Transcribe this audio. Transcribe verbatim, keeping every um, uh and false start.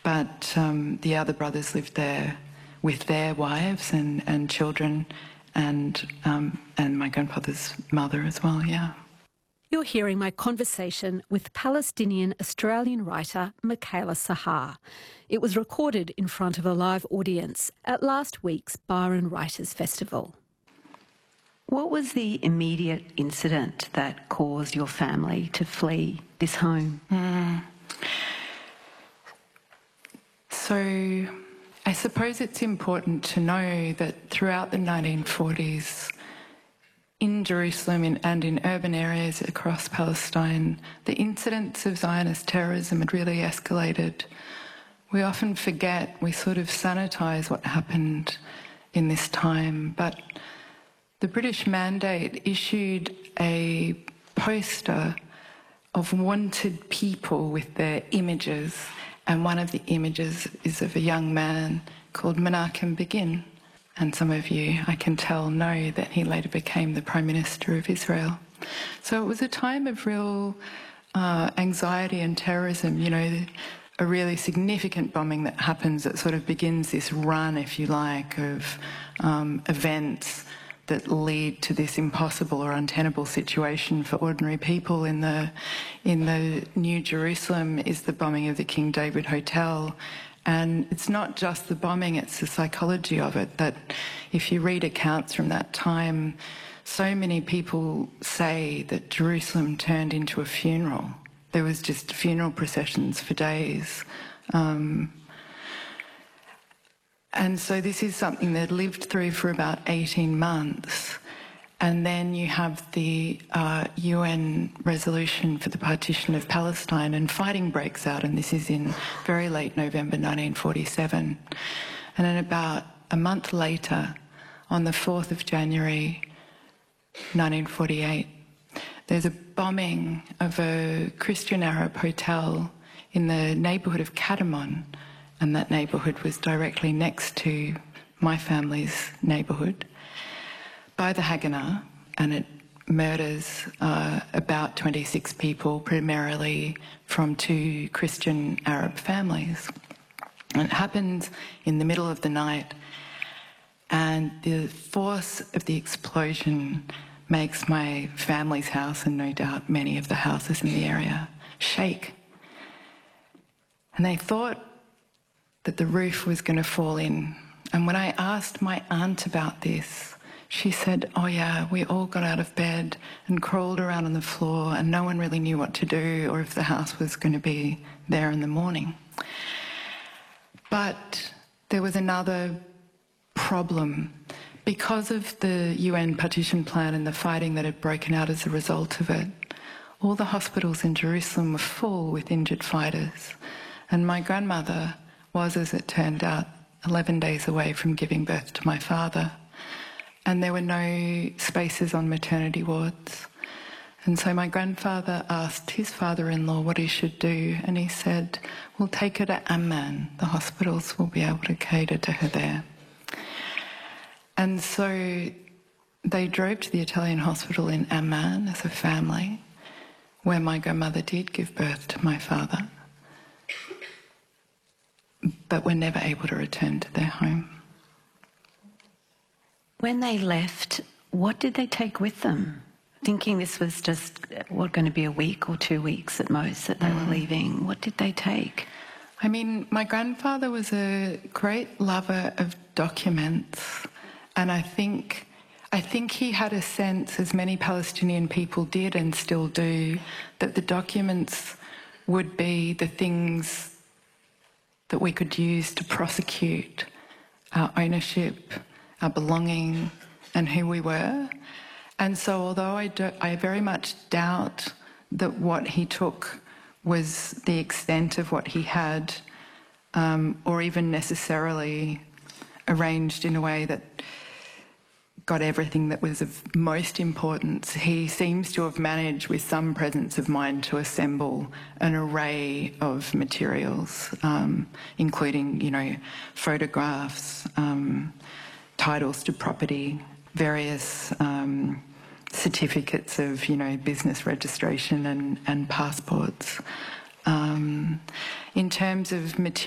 but um, the other brothers lived there with their wives and, and children, and, um, and my grandfather's mother as well, yeah. You're hearing my conversation with Palestinian-Australian writer Michaela Sahar. It was recorded in front of a live audience at last week's Byron Writers Festival. What was the immediate incident that caused your family to flee this home? Mm. So I suppose it's important to know that throughout the nineteen forties, in Jerusalem and in urban areas across Palestine, the incidents of Zionist terrorism had really escalated. We often forget, we sort of sanitise what happened in this time, but the British Mandate issued a poster of wanted people with their images, and one of the images is of a young man called Menachem Begin. And some of you, I can tell, know that he later became the Prime Minister of Israel. So it was a time of real uh, anxiety and terrorism, you know, a really significant bombing that happens that sort of begins this run, if you like, of um, events that lead to this impossible or untenable situation for ordinary people. In the, in the New Jerusalem is the bombing of the King David Hotel. And it's not just the bombing, it's the psychology of it, that if you read accounts from that time, so many people say that Jerusalem turned into a funeral. There was just funeral processions for days. Um, and so this is something that lived through for about eighteen months. And then you have the uh, U N resolution for the partition of Palestine, and fighting breaks out, and this is in very late November nineteen forty-seven. And then about a month later, on the fourth of January nineteen forty-eight, there's a bombing of a Christian Arab hotel in the neighbourhood of Kadamon, and that neighbourhood was directly next to my family's neighbourhood, by the Haganah, and it murders uh, about twenty-six people, primarily from two Christian Arab families. And it happens in the middle of the night, and the force of the explosion makes my family's house, and no doubt many of the houses in the area, shake. And they thought that the roof was going to fall in. And when I asked my aunt about this, she said, oh yeah, we all got out of bed and crawled around on the floor, and no one really knew what to do or if the house was going to be there in the morning. But there was another problem. Because of the U N partition plan and the fighting that had broken out as a result of it, all the hospitals in Jerusalem were full with injured fighters. And my grandmother was, as it turned out, eleven days away from giving birth to my father. And there were no spaces on maternity wards. And so my grandfather asked his father-in-law what he should do, and he said, we'll take her to Amman. The hospitals will be able to cater to her there. And so they drove to the Italian hospital in Amman as a family, where my grandmother did give birth to my father, but were never able to return to their home. When they left, what did they take with them? Thinking this was just, what, going to be a week or two weeks at most that they mm. were leaving, what did they take? I mean, my grandfather was a great lover of documents, and I think, I think he had a sense, as many Palestinian people did and still do, that the documents would be the things that we could use to prosecute our ownership, our belonging, and who we were. And so although I, do, I very much doubt that what he took was the extent of what he had, um, or even necessarily arranged in a way that got everything that was of most importance, he seems to have managed with some presence of mind to assemble an array of materials, um, including, you know, photographs, um, titles to property, various um, certificates of, you know, business registration and, and passports. Um, in terms of material